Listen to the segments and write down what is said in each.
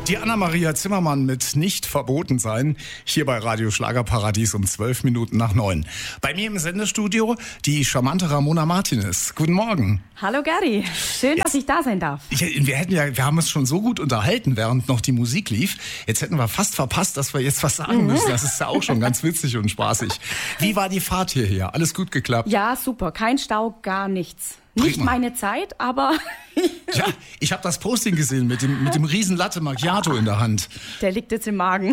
Die Anna-Maria Zimmermann mit Nicht verboten sein, hier bei Radio Schlagerparadies um 9:12. Bei mir im Sendestudio die charmante Ramona Martinez. Guten Morgen. Hallo Gary, schön, dass ich da sein darf. Wir haben uns schon so gut unterhalten, während noch die Musik lief. Jetzt hätten wir fast verpasst, dass wir jetzt was sagen müssen. Das ist ja auch schon ganz witzig und spaßig. Wie war die Fahrt hierher? Alles gut geklappt? Ja, super. Kein Stau, gar nichts. Prima. Nicht meine Zeit, aber... Ja, ich habe das Posting gesehen mit dem riesen Latte Macchiato in der Hand. Der liegt jetzt im Magen.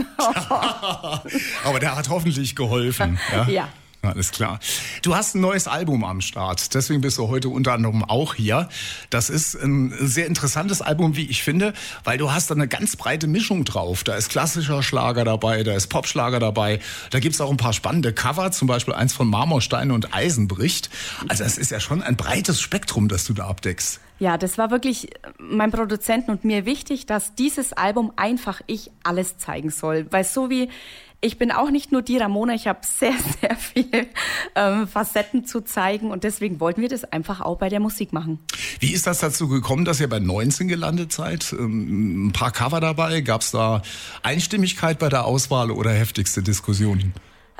Aber der hat hoffentlich geholfen. Ja. Alles klar. Du hast ein neues Album am Start, deswegen bist du heute unter anderem auch hier. Das ist ein sehr interessantes Album, wie ich finde, weil du hast da eine ganz breite Mischung drauf. Da ist klassischer Schlager dabei, da ist Popschlager dabei, da gibt's auch ein paar spannende Cover, zum Beispiel eins von Marmorstein und Eisen bricht. Also es ist ja schon ein breites Spektrum, das du da abdeckst. Ja, das war wirklich meinem Produzenten und mir wichtig, dass dieses Album einfach ich alles zeigen soll. Weil so wie ich bin auch nicht nur die Ramona, ich habe sehr, sehr viele Facetten zu zeigen und deswegen wollten wir das einfach auch bei der Musik machen. Wie ist das dazu gekommen, dass ihr bei 19 gelandet seid? Ein paar Cover dabei, gab es da Einstimmigkeit bei der Auswahl oder heftigste Diskussionen?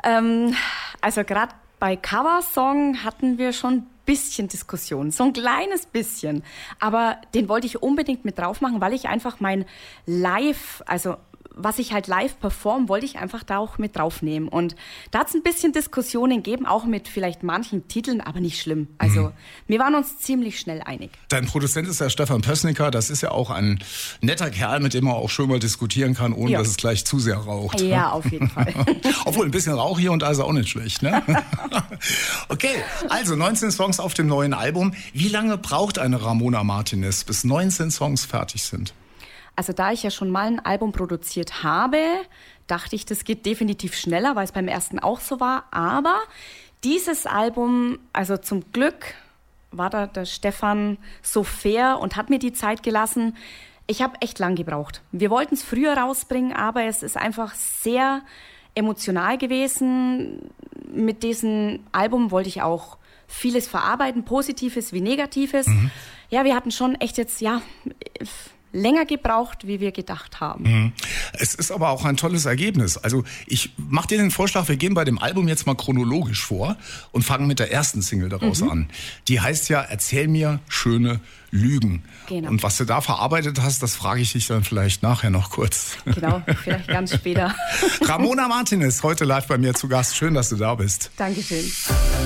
Also gerade bei Coversong hatten wir schon bisschen Diskussion, so ein kleines bisschen. Aber den wollte ich unbedingt mit drauf machen, weil ich einfach mein Live, also was ich halt live perform, wollte ich einfach da auch mit draufnehmen. Und da hat es ein bisschen Diskussionen gegeben, auch mit vielleicht manchen Titeln, aber nicht schlimm. Also wir waren uns ziemlich schnell einig. Dein Produzent ist ja Stefan Pössnicker, das ist ja auch ein netter Kerl, mit dem man auch schön mal diskutieren kann, ohne dass es gleich zu sehr raucht. Ja, auf jeden Fall. Obwohl, ein bisschen Rauch hier und da ist auch nicht schlecht, ne? Okay, also 19 Songs auf dem neuen Album. Wie lange braucht eine Ramona Martinez, bis 19 Songs fertig sind? Also da ich ja schon mal ein Album produziert habe, dachte ich, das geht definitiv schneller, weil es beim ersten auch so war. Aber dieses Album, also zum Glück war da der Stefan so fair und hat mir die Zeit gelassen. Ich habe echt lang gebraucht. Wir wollten es früher rausbringen, aber es ist einfach sehr emotional gewesen. Mit diesem Album wollte ich auch vieles verarbeiten, Positives wie Negatives. Ja, wir hatten schon echt jetzt, länger gebraucht, wie wir gedacht haben. Es ist aber auch ein tolles Ergebnis. Also ich mache dir den Vorschlag, wir gehen bei dem Album jetzt mal chronologisch vor und fangen mit der ersten Single daraus an. Die heißt ja Erzähl mir schöne Lügen. Genau. Und was du da verarbeitet hast, das frage ich dich dann vielleicht nachher noch kurz. Genau, vielleicht ganz später. Ramona Martinez, heute live bei mir zu Gast. Schön, dass du da bist. Dankeschön.